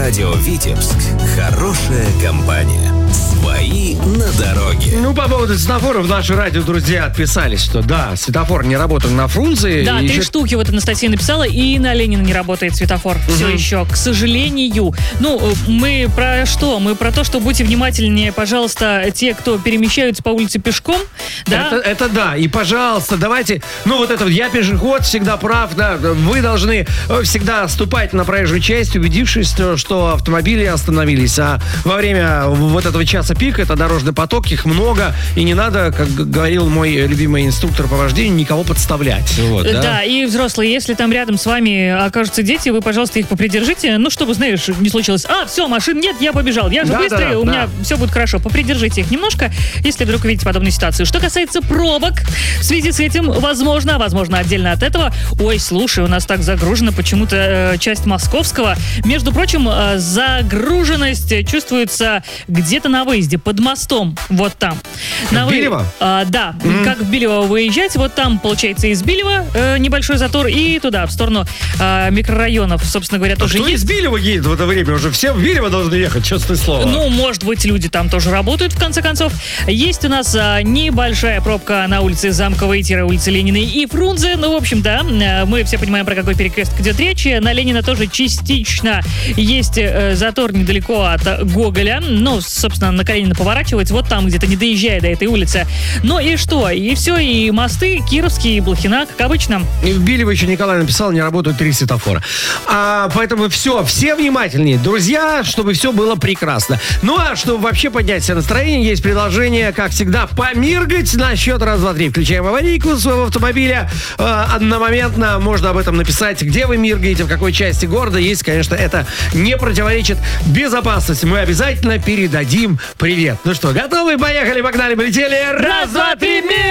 Радио Витебск. Хорошая компания. Свои на дороге. Ну, по поводу светофоров наши радио-друзья отписались, что да, светофор не работает на Фрунзе. Да, 3 штуки вот Анастасия написала, и на Ленина не работает светофор. Все еще, к сожалению. Ну, мы про что? Мы про то, что будьте внимательнее, пожалуйста, те, кто перемещаются по улице пешком. Да? Это да. И, пожалуйста, давайте, ну, вот это вот, я пешеход, всегда прав, да, вы должны всегда ступать на проезжую часть, убедившись, что автомобили остановились. А во время вот этого часа пик, это дорожный поток, их много, и не надо, как говорил мой любимый инструктор по вождению, никого подставлять. Вот, да, и взрослые, если там рядом с вами окажутся дети, вы, пожалуйста, их попридержите, ну, чтобы, знаешь, не случилось, все, машин нет, я побежал, я же быстрый, у меня все будет хорошо. Попридержите их немножко, если вдруг увидите подобную ситуацию. Что касается пробок, в связи с этим, возможно, отдельно от этого, ой, слушай, у нас так загружена почему-то часть Московского. Между прочим, загруженность чувствуется где-то на выезде, под мостом, вот там. В Билево? Да, как в Билево выезжать, вот там, получается, из Билева небольшой затор, и туда, в сторону микрорайонов, собственно говоря, тоже кто есть. Из Билева едет в это время? Уже все в Билево должны ехать, честное слово. Ну, может быть, люди там тоже работают, в конце концов. Есть у нас небольшая пробка на улице Замковой-улице Ленина и Фрунзе. Ну, в общем, да, мы все понимаем, про какой перекресток идет речь. На Ленина тоже частично есть затор недалеко от Гоголя. Ну, собственно, на Калинина поворачивать, вот там где-то, не доезжая до этой улицы. Ну и что? И все, и мосты, Кировский, и Блохина, как обычно. И в Билево еще Николай написал, не работают 3 светофора. Поэтому все внимательнее, друзья, чтобы все было прекрасно. Ну, а чтобы вообще поднять себе настроение, есть предложение, как всегда, помиргать на счет 1, 2, 3. Включаем аварийку своего автомобиля. Одномоментно можно об этом написать, где вы миргаете, в какой части города. Если, конечно, это не противоречит безопасности. Мы обязательно передадим привет. Ну что, готовы? Поехали, погнали, полетели. 1, 2, 3, мир!